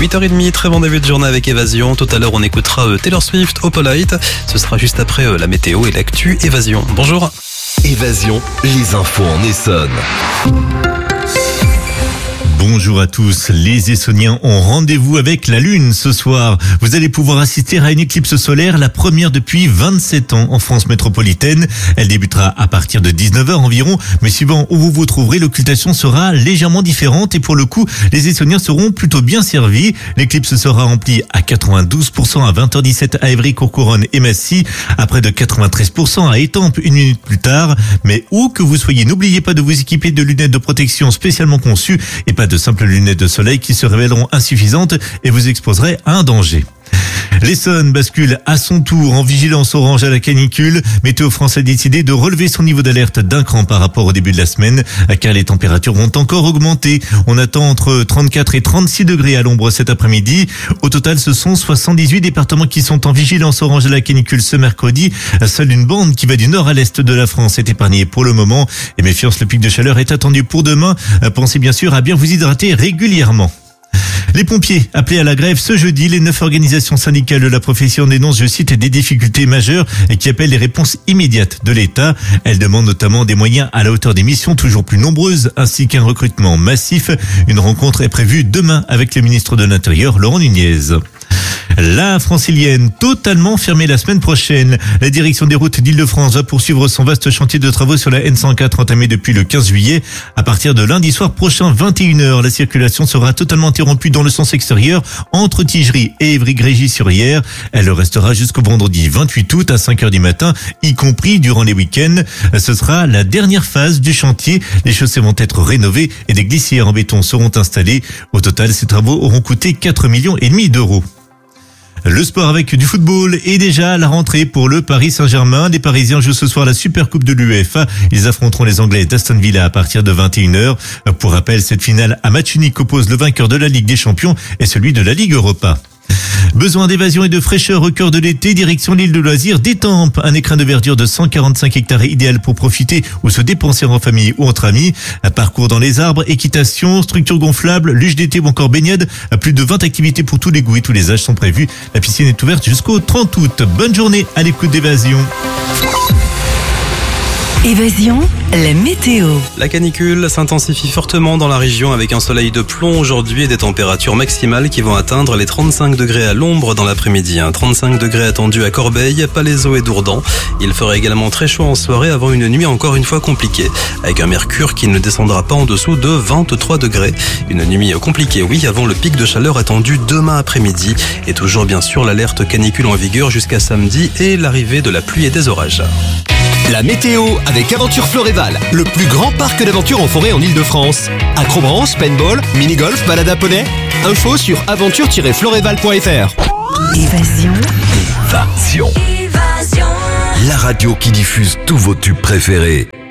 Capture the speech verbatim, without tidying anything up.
huit heures trente, très bon début de journée avec Évasion. Tout à l'heure, on écoutera Taylor Swift, Opalite. Ce sera juste après la météo et l'actu Évasion. Bonjour. Évasion, les infos en Essonne. Bonjour à tous, les Essonniens ont rendez-vous avec la Lune ce soir. Vous allez pouvoir assister à une éclipse solaire, la première depuis vingt-sept ans en France métropolitaine. Elle débutera à partir de dix-neuf heures environ, mais suivant où vous vous trouverez, l'occultation sera légèrement différente et pour le coup, les Essonniens seront plutôt bien servis. L'éclipse sera remplie à quatre-vingt-douze pour cent à vingt heures dix-sept à Évry, Courcouronnes et Massy, à près de quatre-vingt-treize pour cent à Étampes une minute plus tard. Mais où que vous soyez, n'oubliez pas de vous équiper de lunettes de protection spécialement conçues et pas de simples lunettes de soleil qui se révéleront insuffisantes et vous exposeraient à un danger. L'Essonne bascule à son tour en vigilance orange à la canicule. Météo France a décidé de relever son niveau d'alerte d'un cran par rapport au début de la semaine, car les températures vont encore augmenter. On attend entre trente-quatre et trente-six degrés à l'ombre cet après-midi. Au total, ce sont soixante-dix-huit départements qui sont en vigilance orange à la canicule ce mercredi. Seule une bande qui va du nord à l'est de la France est épargnée pour le moment. Et méfiance, le pic de chaleur est attendu pour demain. Pensez bien sûr à bien vous hydrater régulièrement. Les pompiers appelés à la grève ce jeudi, les neuf organisations syndicales de la profession dénoncent, je cite, des difficultés majeures et qui appellent les réponses immédiates de l'État. Elles demandent notamment des moyens à la hauteur des missions toujours plus nombreuses ainsi qu'un recrutement massif. Une rencontre est prévue demain avec le ministre de l'Intérieur, Laurent Nunez. La Francilienne, totalement fermée la semaine prochaine. La direction des routes d'Île-de-France va poursuivre son vaste chantier de travaux sur la N cent quatre entamé depuis le quinze juillet. À partir de lundi soir prochain, vingt et une heures, la circulation sera totalement interrompue dans le sens extérieur entre Tigerie et Évry-Grégy-sur-Yerres. Elle restera jusqu'au vendredi vingt-huit août à cinq heures du matin, y compris durant les week-ends. Ce sera la dernière phase du chantier. Les chaussées vont être rénovées et des glissières en béton seront installées. Au total, ces travaux auront coûté quatre millions et demi d'euros. Le sport avec du football est déjà à la rentrée pour le Paris Saint-Germain. Les Parisiens jouent ce soir la Supercoupe de l'UEFA. Ils affronteront les Anglais d'Aston Villa à partir de vingt et une heures. Pour rappel, cette finale à match unique oppose le vainqueur de la Ligue des Champions et celui de la Ligue Europa. Besoin d'évasion et de fraîcheur au cœur de l'été, direction l'île de loisirs d'Étampes. Un écrin de verdure de cent quarante-cinq hectares idéal pour profiter ou se dépenser en famille ou entre amis. Un parcours dans les arbres, équitation, structure gonflable, luge d'été ou encore baignade. Plus de vingt activités pour tous les goûts et tous les âges sont prévues. La piscine est ouverte jusqu'au trente août. Bonne journée à l'écoute d'Évasion. Évasion, la météo. La canicule s'intensifie fortement dans la région avec un soleil de plomb aujourd'hui et des températures maximales qui vont atteindre les trente-cinq degrés à l'ombre dans l'après-midi. trente-cinq degrés attendus à Corbeil, Palaiseau et Dourdan. Il fera également très chaud en soirée avant une nuit encore une fois compliquée, avec un mercure qui ne descendra pas en dessous de vingt-trois degrés. Une nuit compliquée, oui, avant le pic de chaleur attendu demain après-midi. Et toujours bien sûr l'alerte canicule en vigueur jusqu'à samedi et l'arrivée de la pluie et des orages. La météo avec Aventure Floréval, le plus grand parc d'aventure en forêt en Ile-de-France. Acrobranche, paintball, mini-golf, balade à poney. Info sur aventure tiret floréval point f r. Évasion. Évasion. Évasion. La radio qui diffuse tous vos tubes préférés.